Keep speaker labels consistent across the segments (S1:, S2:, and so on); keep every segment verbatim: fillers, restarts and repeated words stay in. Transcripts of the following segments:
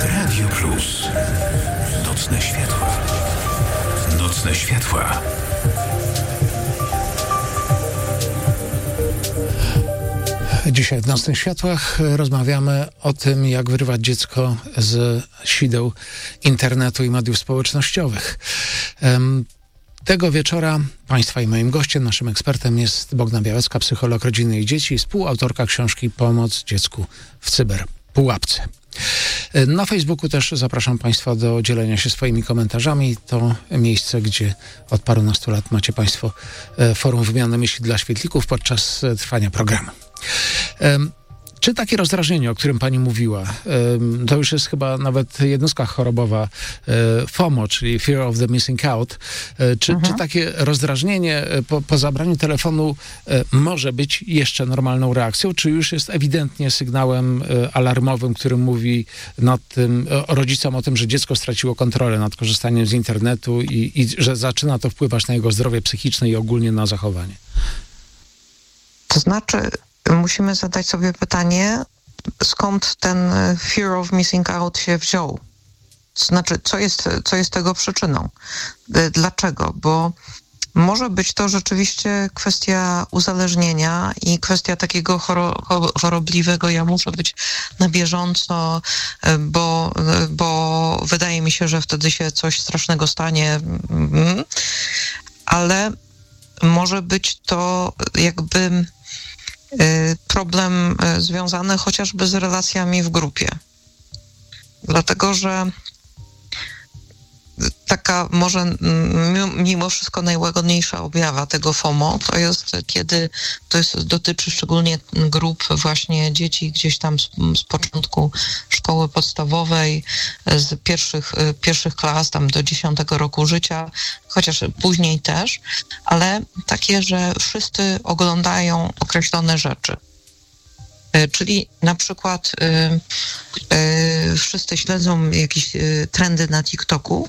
S1: Radio Plus. Nocne światła. Nocne światła.
S2: Dzisiaj w Nocnych Światłach rozmawiamy o tym, jak wyrwać dziecko z sideł internetu i mediów społecznościowych. Um, Tego wieczora Państwa i moim gościem, naszym ekspertem jest Bogna Białecka, psycholog rodziny i dzieci, współautorka książki Pomoc dziecku w cyberpułapce. Na Facebooku też zapraszam Państwa do dzielenia się swoimi komentarzami. To miejsce, gdzie od parunastu lat macie Państwo forum wymiany myśli dla świetlików podczas trwania programu. Czy takie rozdrażnienie, o którym Pani mówiła, to już jest chyba nawet jednostka chorobowa FOMO, czyli Fear of the Missing Out, czy, mhm. czy takie rozdrażnienie po, po zabraniu telefonu może być jeszcze normalną reakcją, czy już jest ewidentnie sygnałem alarmowym, który mówi nad tym, rodzicom o tym, że dziecko straciło kontrolę nad korzystaniem z internetu i, i że zaczyna to wpływać na jego zdrowie psychiczne i ogólnie na zachowanie?
S3: To znaczy... Musimy zadać sobie pytanie, skąd ten fear of missing out się wziął. To znaczy, co jest, co jest tego przyczyną? Dlaczego? Bo może być to rzeczywiście kwestia uzależnienia i kwestia takiego choro- chorobliwego, ja muszę być na bieżąco, bo, bo wydaje mi się, że wtedy się coś strasznego stanie. Ale może być to jakby... problem związany chociażby z relacjami w grupie. Dlatego, że taka może mimo wszystko najłagodniejsza objawa tego FOMO to jest, kiedy to jest, dotyczy szczególnie grup właśnie dzieci gdzieś tam z, z początku szkoły podstawowej, z pierwszych, pierwszych klas tam do dziesiątego roku życia, chociaż później też, ale takie, że wszyscy oglądają określone rzeczy. Czyli na przykład y, y, wszyscy śledzą jakieś y, trendy na TikToku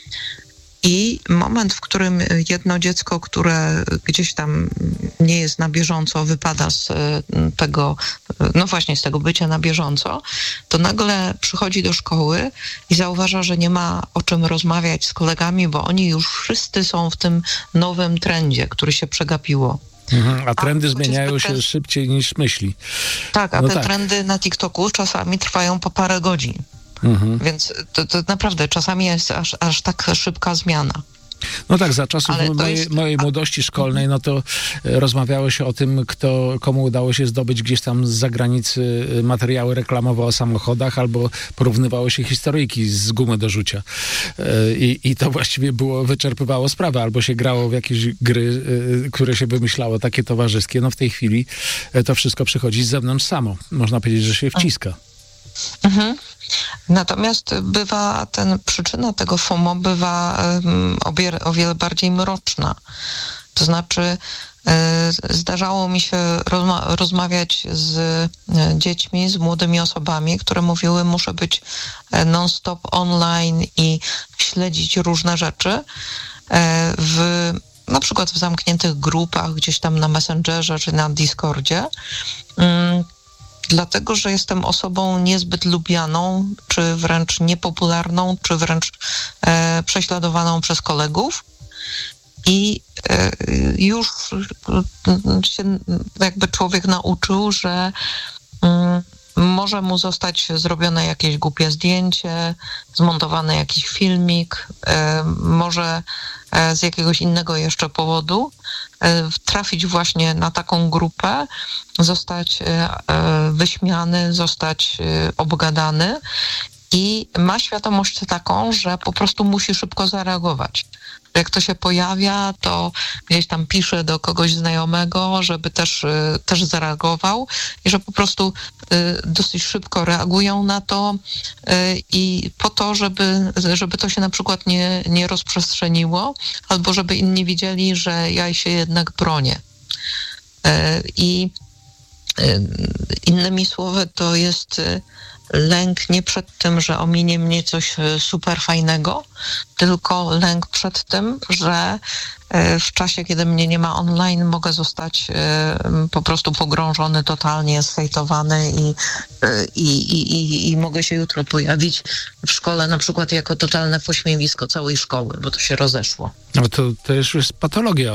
S3: i moment, w którym jedno dziecko, które gdzieś tam nie jest na bieżąco, wypada z tego, no właśnie z tego bycia na bieżąco, to nagle przychodzi do szkoły i zauważa, że nie ma o czym rozmawiać z kolegami, bo oni już wszyscy są w tym nowym trendzie, który się przegapiło.
S2: Mhm, a trendy a zmieniają się trend... szybciej niż myśli.
S3: Tak, a
S2: no
S3: te
S2: tak.
S3: trendy na TikToku czasami trwają po parę godzin. Mhm. Więc to, to naprawdę czasami jest aż, aż tak szybka zmiana.
S2: No tak, za czasów mojej,
S3: jest...
S2: mojej młodości szkolnej, no to rozmawiało się o tym, kto, komu udało się zdobyć gdzieś tam z zagranicy materiały reklamowe o samochodach, albo porównywało się historyjki z gumy do rzucia. I, i to właściwie było, wyczerpywało sprawę, albo się grało w jakieś gry, które się wymyślało, takie towarzyskie. No w tej chwili to wszystko przychodzi z zewnątrz samo. Można powiedzieć, że się wciska.
S3: Mhm. Natomiast bywa ten, przyczyna tego FOMO bywa um, o, wiele, o wiele bardziej mroczna. To znaczy y, zdarzało mi się rozma- rozmawiać z y, dziećmi, z młodymi osobami, które mówiły, muszę być y, non-stop online i śledzić różne rzeczy y, w na przykład w zamkniętych grupach, gdzieś tam na Messengerze czy na Discordzie. Y, Dlatego, że jestem osobą niezbyt lubianą, czy wręcz niepopularną, czy wręcz e, prześladowaną przez kolegów. I e, już się jakby człowiek nauczył, że mm, może mu zostać zrobione jakieś głupie zdjęcie, zmontowany jakiś filmik, e, może e, z jakiegoś innego jeszcze powodu e, trafić właśnie na taką grupę, zostać e, wyśmiany, zostać e, obgadany i ma świadomość taką, że po prostu musi szybko zareagować. Jak to się pojawia, to gdzieś tam pisze do kogoś znajomego, żeby też, też zareagował i że po prostu dosyć szybko reagują na to i po to, żeby, żeby to się na przykład nie, nie rozprzestrzeniło albo żeby inni widzieli, że ja się jednak bronię. I innymi słowy to jest lęk nie przed tym, że ominie mnie coś super fajnego, tylko lęk przed tym, że w czasie, kiedy mnie nie ma online, mogę zostać po prostu pogrążony, totalnie zhejtowany i, i, i, i, i mogę się jutro pojawić w szkole na przykład jako totalne pośmiewisko całej szkoły, bo to się rozeszło.
S2: No to, to już jest patologia.